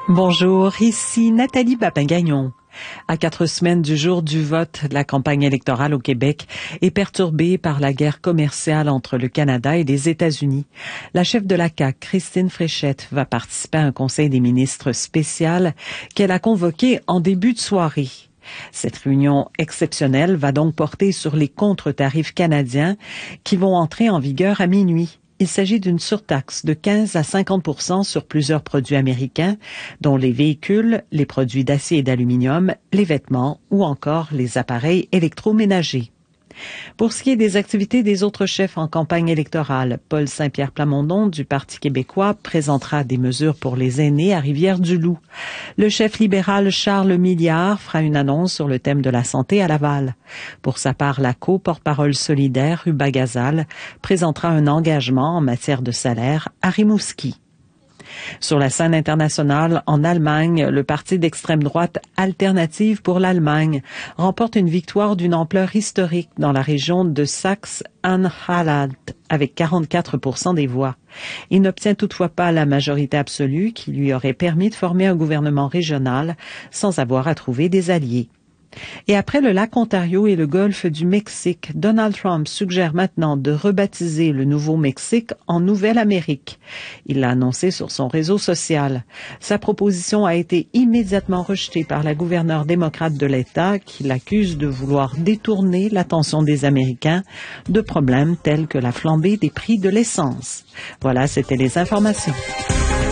Bonjour, ici Nathalie Papin-Gagnon. À 4 semaines du jour du vote, la campagne électorale au Québec est perturbée par la guerre commerciale entre le Canada et les États-Unis. La chef de la CAQ, Christine Fréchette, va participer à un conseil des ministres spécial qu'elle a convoqué en début de soirée. Cette réunion exceptionnelle va donc porter sur les contre-tarifs canadiens qui vont entrer en vigueur à minuit. Il s'agit d'une surtaxe de 15 à 50 % sur plusieurs produits américains, dont les véhicules, les produits d'acier et d'aluminium, les vêtements ou encore les appareils électroménagers. Pour ce qui est des activités des autres chefs en campagne électorale, Paul Saint-Pierre Plamondon du Parti québécois présentera des mesures pour les aînés à Rivière-du-Loup. Le chef libéral Charles Milliard fera une annonce sur le thème de la santé à Laval. Pour sa part, la co-porte-parole solidaire Ruba Gazal présentera un engagement en matière de salaire à Rimouski. Sur la scène internationale, en Allemagne, le parti d'extrême droite Alternative pour l'Allemagne remporte une victoire d'une ampleur historique dans la région de Saxe-Anhalt avec 44 % des voix. Il n'obtient toutefois pas la majorité absolue qui lui aurait permis de former un gouvernement régional sans avoir à trouver des alliés. Et après le lac Ontario et le golfe du Mexique, Donald Trump suggère maintenant de rebaptiser le Nouveau-Mexique en Nouvelle-Amérique. Il l'a annoncé sur son réseau social. Sa proposition a été immédiatement rejetée par la gouverneure démocrate de l'État qui l'accuse de vouloir détourner l'attention des Américains de problèmes tels que la flambée des prix de l'essence. Voilà, c'était les informations.